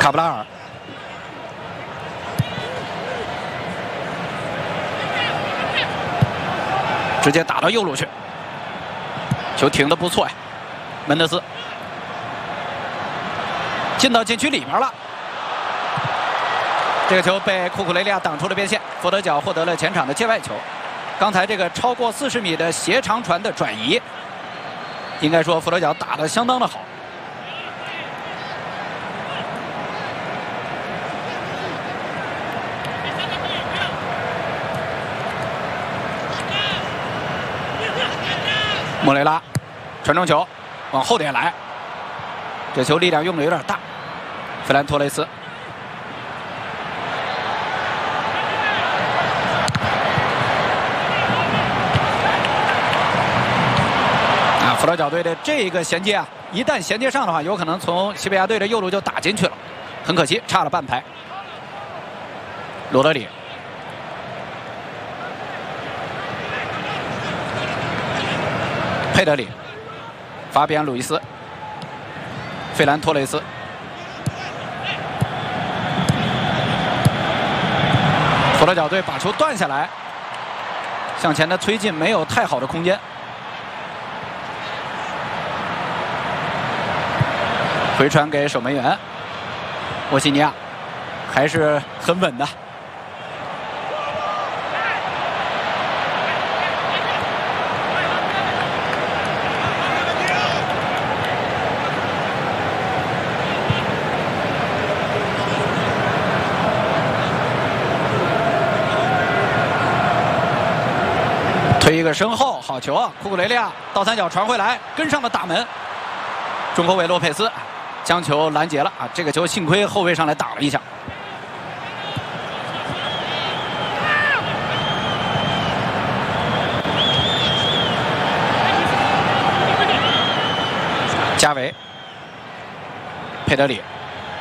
卡布拉尔。 直接打到右路去，球停得不错呀，门德斯进到禁区里面了，这个球被库库雷利亚挡出了边线，佛得角获得了前场的界外球。刚才这个超过40米的斜长传的转移，应该说佛得角打得相当的好。 莫雷拉传中球往后点来，这球力量用的有点大。费兰托雷斯佛得角队的这个衔接啊，一旦衔接上的话，有可能从西班牙队的右路就打进去了，很可惜，差了半拍。罗德里。 佩德里、法比安·鲁伊斯、费兰托雷斯，佛得角队把球断下来，向前的推进没有太好的空间。回传给守门员沃西尼亚，还是很稳的。 推一个身后，好球啊！库库雷利亚倒三角传回来，跟上了大门，中后卫洛佩斯将球拦截了啊！这个球幸亏后卫上来挡了一下。加维、佩德里，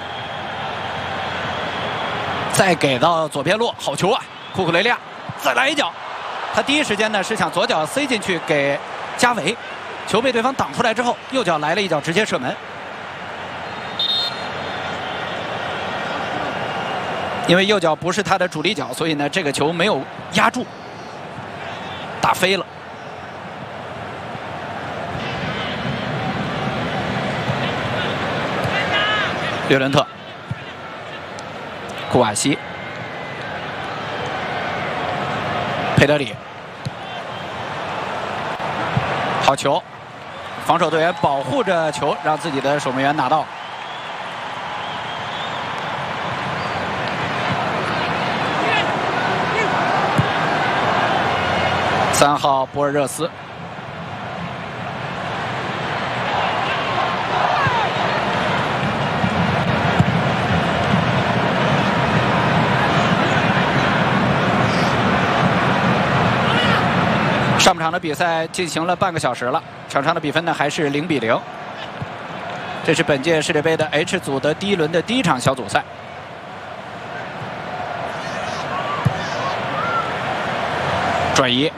再给到左边路，好球啊！库库雷利亚再来一脚。 他第一时间呢是想左脚塞进去给加维，球被对方挡出来之后，右脚来了一脚直接射门。因为右脚不是他的主力脚，所以呢这个球没有压住，打飞了。略伦特、库瓦西。 佩德里，好球！防守队员保护着球，让自己的守门员拿到。3号博尔热斯，上半场的比赛进行了半个小时了，场上的比分呢还是0比0。这是本届世界杯的 H 组的第一轮的第一场小组赛。转移，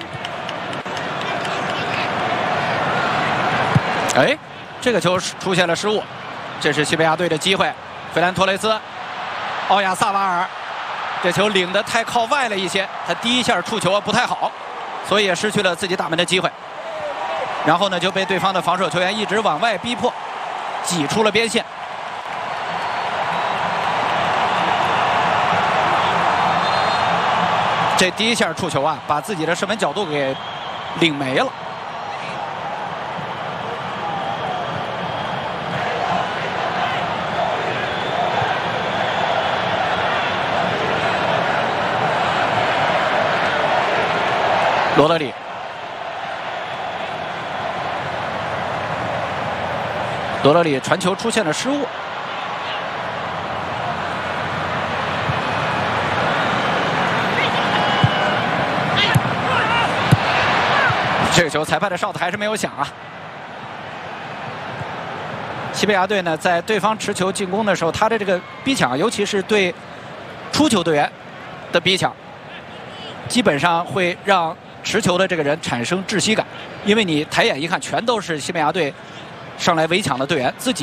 哎，这个球出现了失误，这是西班牙队的机会。费兰托雷斯、奥亚萨瓦尔，这球领得太靠外了一些，他第一下触球不太好。 所以也失去了自己打门的机会，然后呢就被对方的防守球员一直往外逼迫，挤出了边线。这第一下触球啊，把自己的射门角度给领没了。罗德里，罗德里传球出现了失误，这个球裁判的哨子还是没有响啊。西班牙队呢，在对方持球进攻的时候，他的这个逼抢，尤其是对出球队员的逼抢，基本上会让 持球的这个人产生窒息感，因为你抬眼一看，全都是西班牙队上来围抢的队员，自己。